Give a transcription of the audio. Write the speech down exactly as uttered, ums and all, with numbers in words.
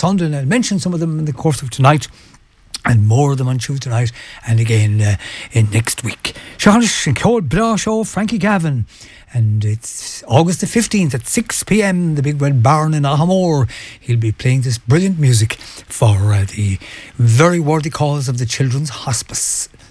Sunday, and I'll mention some of them in the course of tonight, and more of them on Tuesday night, and again uh, in next week. Sean Cold Bra Show, Frankie Gavin. And it's August the fifteenth at six p.m, the Big Red Barn in Ahamore. He'll be playing this brilliant music for uh, the very worthy cause of the Children's Hospice.